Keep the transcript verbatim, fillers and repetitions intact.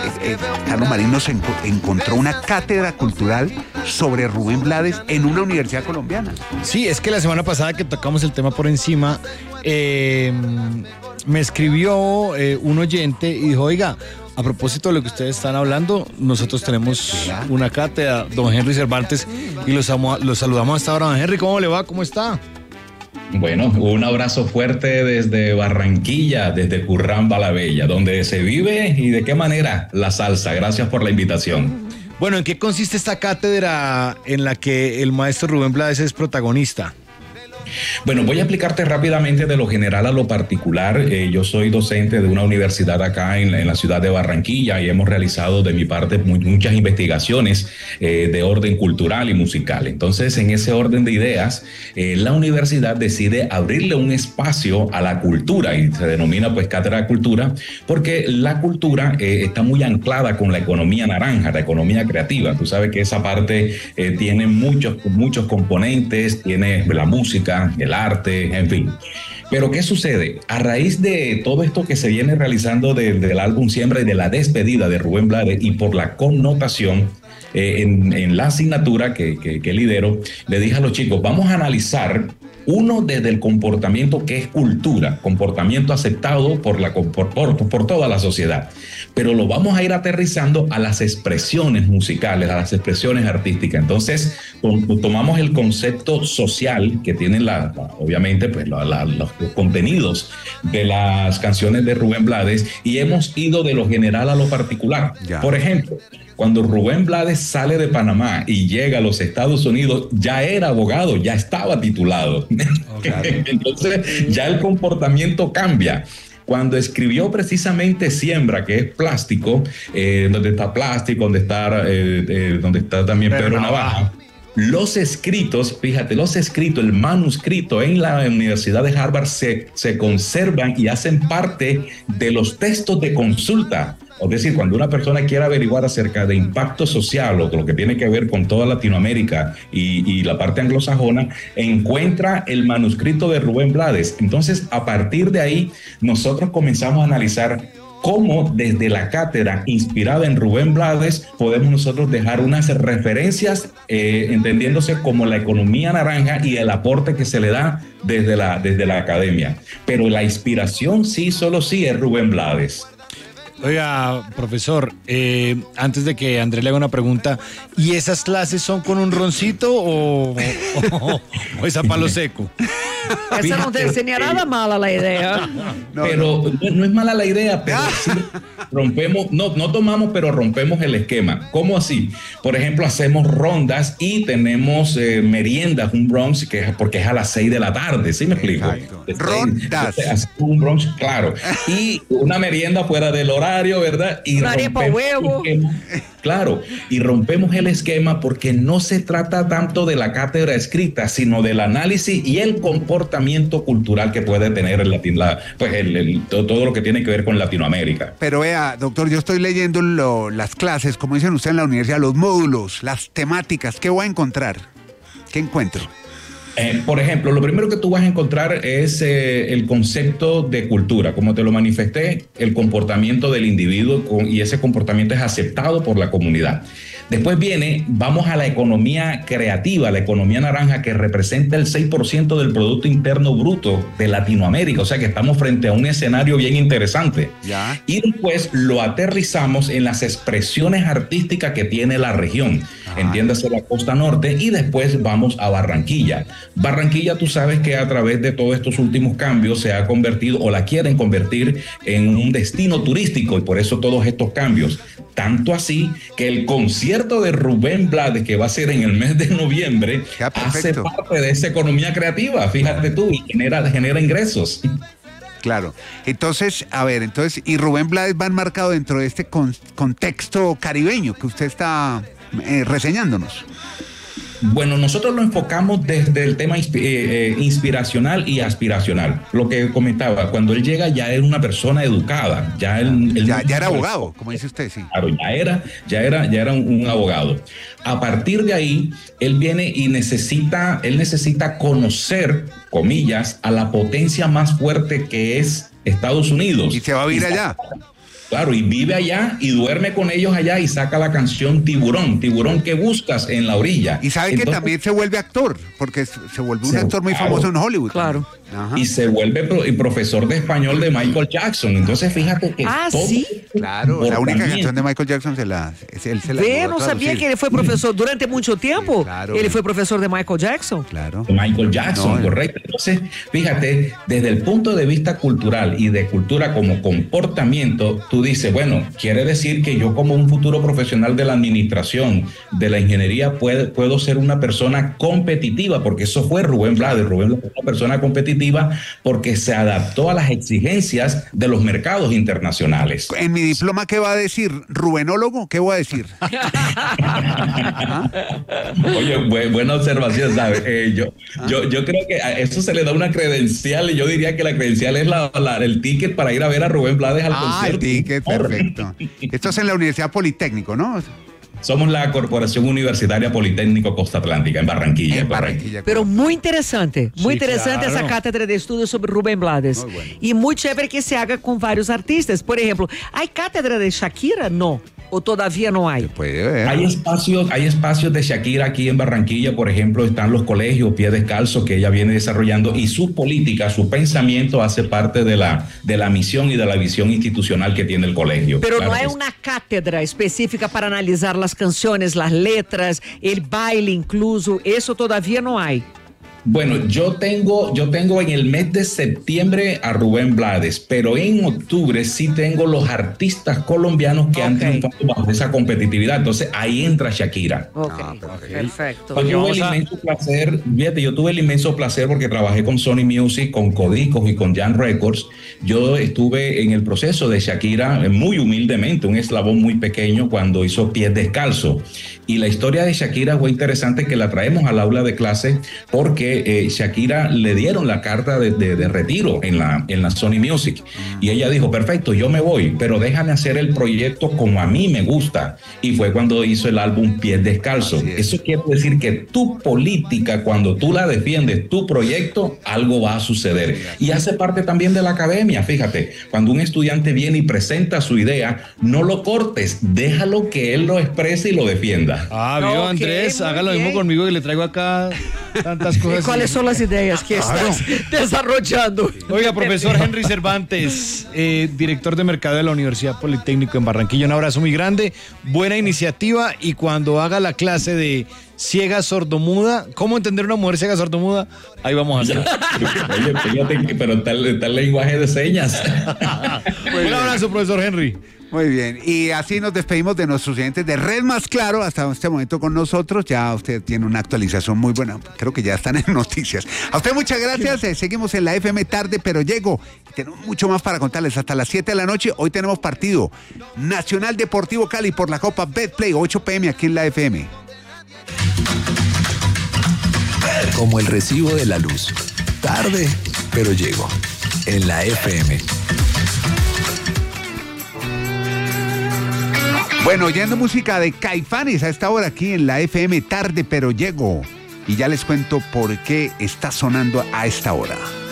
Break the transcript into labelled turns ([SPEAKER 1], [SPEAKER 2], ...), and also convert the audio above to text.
[SPEAKER 1] eh, Carlos Marín nos enco- encontró una cátedra cultural sobre Rubén Blades en una universidad colombiana.
[SPEAKER 2] Sí, es que la semana pasada que tocamos el tema por encima, eh, me escribió eh, un oyente y dijo, oiga, a propósito de lo que ustedes están hablando, nosotros tenemos una cátedra, don Henry Cervantes, y los, amo- los saludamos hasta ahora. Don Henry, ¿cómo le va? ¿Cómo está?
[SPEAKER 3] Bueno, un abrazo fuerte desde Barranquilla, desde Curramba la Bella, donde se vive y de qué manera la salsa. Gracias por la invitación.
[SPEAKER 2] Bueno, ¿en qué consiste esta cátedra en la que el maestro Rubén Blades es protagonista?
[SPEAKER 3] Bueno, voy a explicarte rápidamente de lo general a lo particular. Eh, yo soy docente de una universidad acá en, en la ciudad de Barranquilla y hemos realizado de mi parte muy, muchas investigaciones eh, de orden cultural y musical. Entonces, en ese orden de ideas, eh, la universidad decide abrirle un espacio a la cultura y se denomina pues Cátedra de Cultura porque la cultura eh, está muy anclada con la economía naranja, la economía creativa. Tú sabes que esa parte eh, tiene muchos, muchos componentes, tiene la música, el arte, en fin. Pero ¿qué sucede? A raíz de todo esto que se viene realizando de, del álbum Siembra y de la despedida de Rubén Blades y por la connotación eh, en, en la asignatura que, que, que lidero, le dije a los chicos, vamos a analizar uno desde el comportamiento que es cultura, comportamiento aceptado por, la, por, por, por toda la sociedad, pero lo vamos a ir aterrizando a las expresiones musicales, a las expresiones artísticas. Entonces to- tomamos el concepto social que tienen la, la, obviamente pues, la, la, los, los contenidos de las canciones de Rubén Blades y hemos ido de lo general a lo particular. Ya. Por ejemplo, cuando Rubén Blades sale de Panamá y llega a los Estados Unidos, ya era abogado, ya estaba titulado. Okay. Entonces, ya el comportamiento cambia. Cuando escribió precisamente Siembra, que es plástico, eh, donde está plástico, donde está, eh, eh, donde está también Pedro, Pedro Navaja, Navaja. Los escritos, fíjate, los escritos, el manuscrito en la Universidad de Harvard se, se conservan y hacen parte de los textos de consulta. Es decir, cuando una persona quiere averiguar acerca de impacto social o lo que tiene que ver con toda Latinoamérica y, y la parte anglosajona, encuentra el manuscrito de Rubén Blades. Entonces, a partir de ahí, nosotros comenzamos a analizar cómo desde la cátedra inspirada en Rubén Blades podemos nosotros dejar unas referencias eh, entendiéndose como la economía naranja y el aporte que se le da desde la, desde la academia. Pero la inspiración sí, solo sí es Rubén Blades.
[SPEAKER 2] Oiga, profesor, eh, antes de que Andrés le haga una pregunta, ¿y esas clases son con un roncito o, o, o es a palo seco?
[SPEAKER 4] Eso no te enseña nada mala la idea.
[SPEAKER 3] No, pero no. No es mala la idea, pero sí rompemos, no, no tomamos, pero rompemos el esquema. ¿Cómo así? Por ejemplo, hacemos rondas y tenemos eh, meriendas, un brunch, que es porque es a las seis de la tarde, ¿sí me explico?
[SPEAKER 1] Rondas.
[SPEAKER 3] Hacemos un brunch, claro. Y una merienda fuera del horario, ¿verdad? Y
[SPEAKER 4] una arepa huevo.
[SPEAKER 3] Claro, y rompemos el esquema porque no se trata tanto de la cátedra escrita, sino del análisis y el comportamiento cultural que puede tener el Latin, la, pues el, el, todo, todo lo que tiene que ver con Latinoamérica.
[SPEAKER 1] Pero vea, doctor, yo estoy leyendo lo, las clases, como dicen ustedes en la universidad, los módulos, las temáticas. ¿Qué voy a encontrar? ¿Qué encuentro?
[SPEAKER 3] Eh, por ejemplo, lo primero que tú vas a encontrar es eh, el concepto de cultura. Como te lo manifesté, el comportamiento del individuo con, y ese comportamiento es aceptado por la comunidad. Después viene, vamos a la economía creativa, la economía naranja, que representa el seis por ciento del Producto Interno Bruto de Latinoamérica. O sea que estamos frente a un escenario bien interesante.
[SPEAKER 1] Ya.
[SPEAKER 3] Y después lo aterrizamos en las expresiones artísticas que tiene la región. Ajá. Entiéndase la costa norte, y después vamos a Barranquilla. Barranquilla, tú sabes que a través de todos estos últimos cambios se ha convertido o la quieren convertir en un destino turístico, y por eso todos estos cambios. Tanto así que el concierto de Rubén Blades, que va a ser en el mes de noviembre, hace parte de esa economía creativa, fíjate tú, y genera, genera ingresos.
[SPEAKER 1] Claro. Entonces, a ver, entonces, y Rubén Blades va enmarcado dentro de este con, contexto caribeño que usted está eh, reseñándonos.
[SPEAKER 3] Bueno, nosotros lo enfocamos desde el tema eh, inspiracional y aspiracional. Lo que comentaba, cuando él llega ya era una persona educada, ya él, él
[SPEAKER 1] ya, ya era abogado, como dice usted, sí.
[SPEAKER 3] Claro, ya era, ya era, ya era un, un abogado. A partir de ahí, él viene y necesita, él necesita conocer, comillas, a la potencia más fuerte que es Estados Unidos.
[SPEAKER 1] Y se va a vivir allá.
[SPEAKER 3] Claro, y vive allá y duerme con ellos allá y saca la canción Tiburón, Tiburón que buscas en la orilla.
[SPEAKER 1] Y sabe Entonces, que también se vuelve actor, porque se vuelve un se, actor muy claro, famoso en Hollywood.
[SPEAKER 4] Claro.
[SPEAKER 3] Ajá. Y se vuelve pro, profesor de español de Michael Jackson. Entonces, fíjate que.
[SPEAKER 4] Ah, sí.
[SPEAKER 1] Claro, la única canción de Michael Jackson se la. Él se la
[SPEAKER 4] Ve, no sabía que él fue profesor durante mucho tiempo. Sí, claro. Él fue profesor de Michael Jackson.
[SPEAKER 1] Claro.
[SPEAKER 3] Michael Jackson, no, correcto. Entonces, fíjate, desde el punto de vista cultural y de cultura como comportamiento, tú dices, bueno, quiere decir que yo como un futuro profesional de la administración, de la ingeniería, puedo, puedo ser una persona competitiva, porque eso fue Rubén Blades. Rubén Blades fue una persona competitiva porque se adaptó a las exigencias de los mercados internacionales.
[SPEAKER 1] En mi diploma, ¿qué va a decir? ¿Rubenólogo? ¿Qué voy a decir?
[SPEAKER 3] ¿Ah? Oye, bu buena observación, ¿sabes? Eh, yo, ¿Ah? yo, yo creo que a eso se le da una credencial y yo diría que la credencial es la, la, el ticket para ir a ver a Rubén Blades al
[SPEAKER 1] ah,
[SPEAKER 3] concierto. Ah,
[SPEAKER 1] el ticket, perfecto. Esto es en la Universidad Politécnico, ¿no?
[SPEAKER 3] Somos la Corporación Universitaria Politécnico Costa Atlántica, en Barranquilla.
[SPEAKER 1] En Barranquilla.
[SPEAKER 4] Pero muy interesante, muy
[SPEAKER 2] sí,
[SPEAKER 4] interesante
[SPEAKER 2] claro.
[SPEAKER 4] esa cátedra de estudios sobre Rubén Blades.
[SPEAKER 1] Muy bueno.
[SPEAKER 4] Y muy chévere que se haga con varios artistas. Por ejemplo, ¿hay cátedra de Shakira? No. ¿O todavía no hay?
[SPEAKER 1] Se puede ver.
[SPEAKER 3] Hay espacios, hay espacios de Shakira aquí en Barranquilla, por ejemplo, están los colegios Pie Descalzo que ella viene desarrollando y su política, su pensamiento hace parte de la, de la misión y de la visión institucional que tiene el colegio.
[SPEAKER 4] Pero
[SPEAKER 3] claro
[SPEAKER 4] no hay una cátedra específica para analizar las canciones, las letras, el baile incluso, eso todavía no hay.
[SPEAKER 3] Bueno, yo tengo, yo tengo en el mes de septiembre a Rubén Blades, pero en octubre sí tengo los artistas colombianos que okay. han triunfado bajo esa competitividad. Entonces ahí entra Shakira.
[SPEAKER 4] Ok, ah, perfecto.
[SPEAKER 3] Yo tuve el inmenso placer, fíjate, yo tuve el inmenso placer porque trabajé con Sony Music, con Codicos y con Jan Records. Yo estuve en el proceso de Shakira muy humildemente, un eslabón muy pequeño cuando hizo Pies Descalzo. Y la historia de Shakira fue interesante que la traemos al aula de clase porque Eh, Shakira le dieron la carta de, de, de retiro en la, en la Sony Music y ella dijo, perfecto, yo me voy, pero déjame hacer el proyecto como a mí me gusta, y fue cuando hizo el álbum Pies Descalzo. Eso quiere decir que tu política, cuando tú la defiendes, tu proyecto, algo va a suceder, y hace parte también de la academia. Fíjate, cuando un estudiante viene y presenta su idea, no lo cortes, déjalo que él lo exprese y lo defienda.
[SPEAKER 2] Ah, vio, okay, Andrés, haga lo mismo conmigo, que le traigo acá tantas cosas.
[SPEAKER 4] ¿Cuáles son las ideas que
[SPEAKER 2] claro.
[SPEAKER 4] estás desarrollando?
[SPEAKER 2] Oiga, profesor Henry Cervantes, eh, director de mercado de la Universidad Politécnico en Barranquilla, un abrazo muy grande, buena iniciativa, y cuando haga la clase de ciega sordomuda, ¿cómo entender una mujer ciega sordomuda? Ahí vamos a hacer.
[SPEAKER 3] Oye, fíjate, pero está el, está el lenguaje de señas.
[SPEAKER 2] Un abrazo, profesor Henry.
[SPEAKER 1] Muy bien, y así nos despedimos de nuestros oyentes de Red Más Claro hasta este momento con nosotros. Ya usted tiene una actualización muy buena, creo que ya están en noticias. A usted muchas gracias, eh, seguimos en la F M Tarde, pero llego. Tenemos mucho más para contarles hasta las siete de la noche. Hoy tenemos partido Nacional Deportivo Cali por la Copa Betplay, ocho p m aquí en la F M.
[SPEAKER 5] Como el recibo de la luz, tarde, pero llego, en la F M.
[SPEAKER 1] Bueno, oyendo música de Caifanes a esta hora aquí en la F M Tarde, pero llego. Y ya les cuento por qué está sonando a esta hora.